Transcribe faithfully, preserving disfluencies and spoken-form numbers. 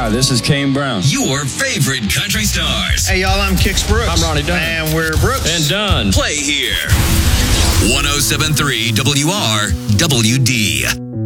Hi, this is Kane Brown. Your favorite country stars. Hey, y'all, I'm Kix Brooks. I'm Ronnie Dunn. And we're Brooks. And Dunn. Play here. one oh seven point three W R W D.